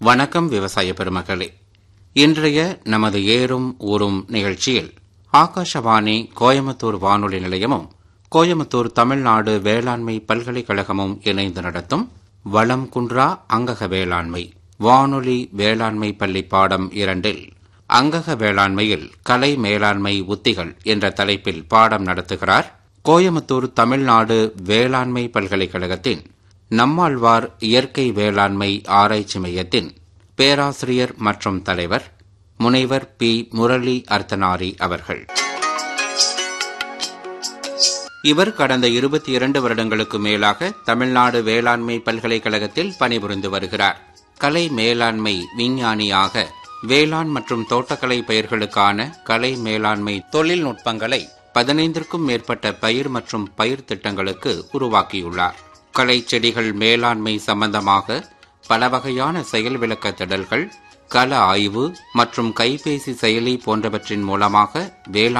வணக்கம் விவசாய பெருமக்களே. இன்றைய நமது ஏறும் ஊரும் நிகழ்ச்சியில் ஆகாஷவாணி கோயம்புத்தூர் வானொலி நிலையமும் கோயம்புத்தூர் தமிழ்நாடு வேளாண்மை பல்கலைக்கழகமும் இணைந்து நடத்தும் வளம் குன்றா அங்கக வேளாண்மை வானொலி வேளாண்மை பள்ளி பாடம் 2 அங்கக வேளாண்மையில் கலை மேலாண்மை உத்திகள் என்ற தலைப்பில் பாடம் நடத்துகிறார் கோயம்புத்தூர் தமிழ்நாடு வேளாண்மை பல்கலைக்கழகத்தின் நம்மாழ்வார் இயற்கை வேளாண்மை ஆராய்ச்சி மையத்தின் பேராசிரியர் மற்றும் தலைவர் முனைவர் பி. முரளி அர்த்தனாரி அவர்கள். இவர் கடந்த 22 வருடங்களுக்கு மேலாக தமிழ்நாடு வேளாண்மை பல்கலைக்கழகத்தில் பணிபுரிந்து வருகிறார். கலை மேலாண்மை விஞ்ஞானியாக வேளாண் மற்றும் தோட்டக்கலை பயிர்களுக்கான கலை மேலாண்மை தொழில்நுட்பங்களை 15க்கும் மேற்பட்ட பயிர் மற்றும் பயிர் திட்டங்களுக்கு உருவாக்கியுள்ளார். கலை செடிகள் மேலாண்மை சம்பந்தமாக பல வகையான செயல் விளக்க திடல்கள், கள ஆய்வு மற்றும் கைபேசி செயலி போன்றவற்றின் மூலமாக வேளாண்